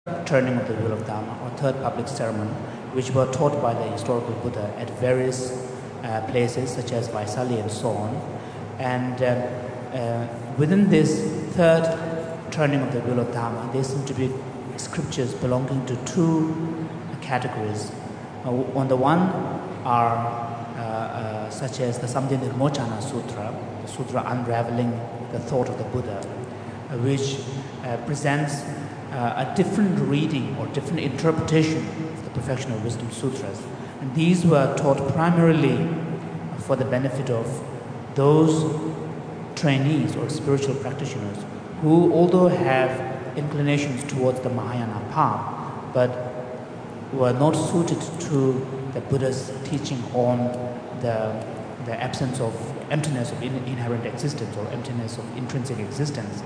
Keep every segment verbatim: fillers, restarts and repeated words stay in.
turning of the wheel of Dharma, or third public ceremony, which were taught by the historical Buddha at various uh, places such as Vaisali and so on. And uh, uh, within this third turning of the wheel of Dharma, there seem to be scriptures belonging to two categories. Uh, on the one are uh, uh, such as the Samdhinirmochana Sutra, the sutra unraveling the thought of the Buddha, uh, which uh, presents uh, a different reading or different interpretation of the Perfection of Wisdom Sutras. And these were taught primarily for the benefit of those trainees or spiritual practitioners who, although have inclinations towards the Mahayana path, but were not suited to the Buddha's teaching on the, the absence of emptiness of in, inherent existence or emptiness of intrinsic existence.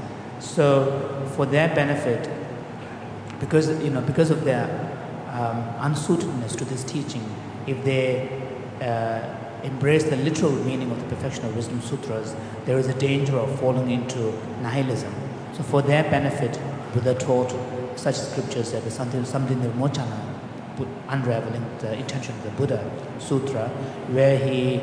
So, for their benefit, because you know, because of their um, unsuitedness to this teaching, if they uh, embrace the literal meaning of the Perfection of Wisdom Sutras, there is a danger of falling into nihilism. So, for their benefit, Buddha taught such scriptures as the Samdhinirmochana, unraveling the intention of the Buddha Sutra, where he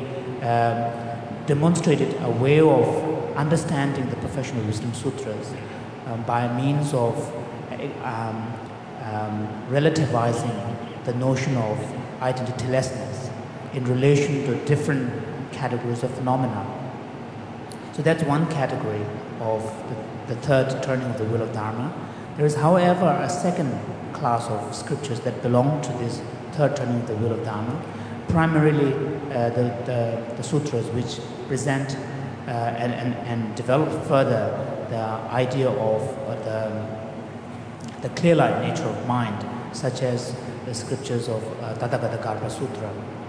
um, demonstrated a way of understanding the Perfection of Wisdom Sutras um, by means of um, um, relativizing the notion of identitylessness in relation to different categories of phenomena. So that's one category of the, the third turning of the wheel of Dharma. There is, however, a second class of scriptures that belong to this third turning of the wheel of Dharma, primarily uh, the, the, the sutras which present uh, and, and, and develop further the idea of uh, the, the clear-light nature of mind, such as the scriptures of uh, Tathagata Garbha Sutra.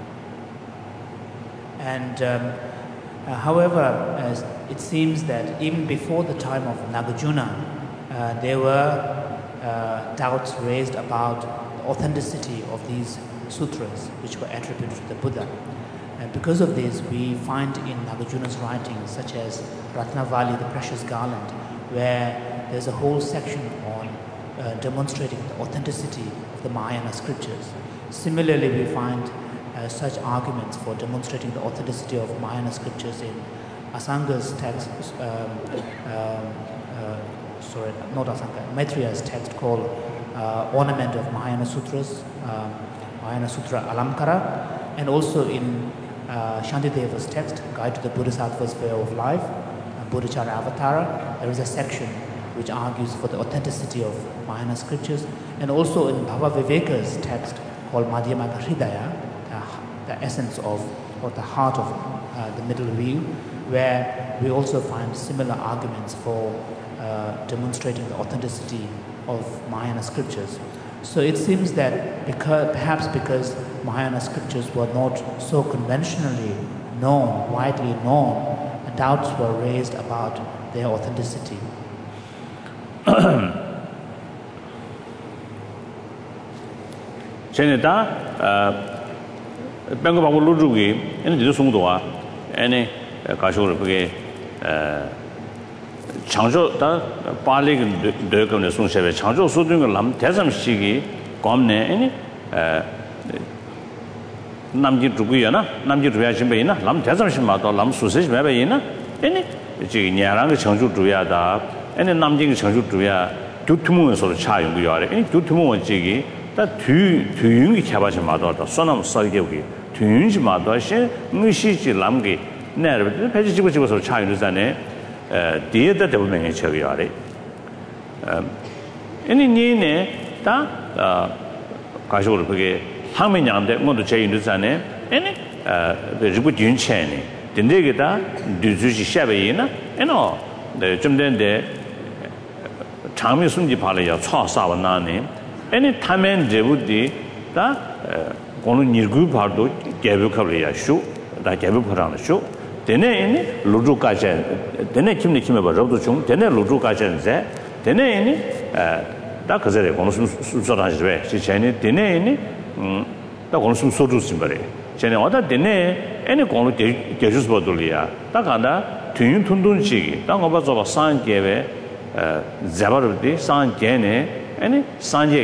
And um, uh, however, uh, it seems that even before the time of Nagarjuna, uh, there were Uh, doubts raised about the authenticity of these sutras which were attributed to the Buddha. And because of this, we find in Nagarjuna's writings, such as Ratnavali, the Precious Garland, where there's a whole section on uh, demonstrating the authenticity of the Mahayana scriptures. Similarly, we find uh, such arguments for demonstrating the authenticity of Mahayana scriptures in Asanga's text, um, um, uh, sorry, not Asanga, Maitreya's text called uh, Ornament of Mahayana Sutras, uh, Mahayana Sutra Alamkara, and also in uh, Shantideva's text, Guide to the Bodhisattva's Way of Life, uh, Bodhicharya Avatara. There is a section which argues for the authenticity of Mahayana scriptures, and also in Bhava Viveka's text called Madhyamaka Hridaya, the, the essence of, or the heart of uh, the middle view, where we also find similar arguments for Uh, demonstrating the authenticity of Mahayana scriptures. So it seems that because, perhaps because Mahayana scriptures were not so conventionally known, widely known, doubts were raised about their authenticity. Cheneta, Bengo Babu Lujugi, and the Sungdoa, any Kashur, 창조 다 빨리 되거든 송세베 창조 소중을 남 대삼식이 검네 아니 에 남지 두고야나 남지 두야신베이나 남 대삼식마도 남 수세시 매베이나 아니 저기 냐랑의 창조 두야다 아니 남지 창조 두야 두투문에서 차용고야래 아니 두투문 저기 다 뒤, 뒤윤기 개발심마도 다 소남 설계기 뒤윤지마도 시 의시지 남기 내를 배지 지고 지고서 차용되잖아요. 디에다 대부분의 처리하래. 아니 니네 다 가셔를 그게 항면양대 모두 제인도잖아요. 아니 그 리부 윤체네. 근데게다 뒤주시 샤베이나 에노 좀 된데 장미 숨지 발이야 차사와 나네. 아니 타면 제부디 다 고는 일구 발도 개벽하려야쇼. 다 개벽하라는 쇼. 되네 루주까지 되네 김네 김에 버려도 좀 되네 루주까지인데 되네 다 그제래 고노숨 수저라지 왜 지체네 되네 음다 고노숨 소주스 말이 쟤네 어다 되네 애네 고노 개주스 버돌이야 다 간다 튜윤 툰둔지기 땅 어봐 저 산게베 자바르디 산게네 아니 산제